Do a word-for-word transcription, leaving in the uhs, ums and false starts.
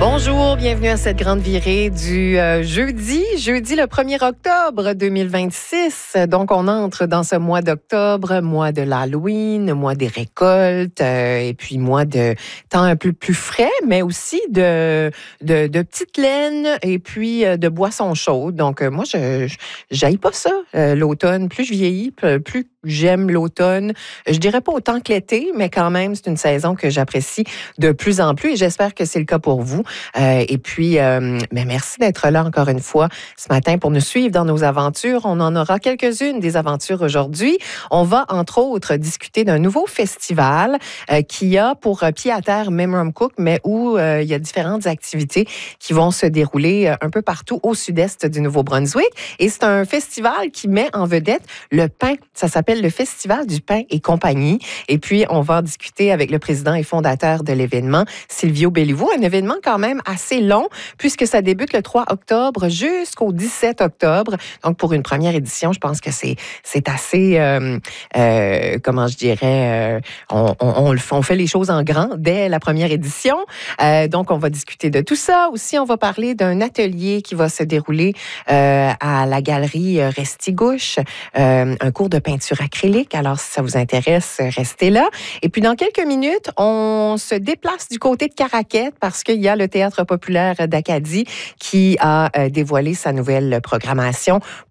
Bonjour, bienvenue à cette grande virée du euh, jeudi, jeudi le premier octobre deux mille vingt-six. Donc, on entre dans ce mois d'octobre, mois de l'Halloween, mois des récoltes, euh, et puis mois de temps un peu plus frais, mais aussi de, de, de petites laines et puis euh, de boissons chaudes. Donc, euh, moi, je j'haïs pas ça, euh, l'automne. Plus je vieillis, plus j'aime l'automne. Je dirais pas autant que l'été, mais quand même, c'est une saison que j'apprécie de plus en plus et j'espère que c'est le cas pour vous. Euh, et puis, euh, ben merci d'être là encore une fois ce matin pour nous suivre dans nos aventures. On en aura quelques-unes des aventures aujourd'hui. On va, entre autres, discuter d'un nouveau festival euh, qui a pour pied à terre Memram Cook, mais où euh, il y a différentes activités qui vont se dérouler euh, un peu partout au sud-est du Nouveau-Brunswick. Et c'est un festival qui met en vedette le pain. Ça s'appelle le Festival du pain et compagnie. Et puis, on va discuter avec le président et fondateur de l'événement, Silvio Béliveau. Un événement quand même assez long, puisque ça débute le trois octobre jusqu'au dix-sept octobre. Donc, pour une première édition, je pense que c'est, c'est assez, euh, euh, comment je dirais, euh, on, on, on, on fait les choses en grand dès la première édition. Euh, donc, on va discuter de tout ça. Aussi, on va parler d'un atelier qui va se dérouler euh, à la galerie Restigouche, euh, un cours de peinture acrylique. Alors, si ça vous intéresse, restez là. Et puis, dans quelques minutes, on se déplace du côté de Caraquette parce qu'il y a le Théâtre populaire d'Acadie qui a euh, dévoilé sa nouvelle programmation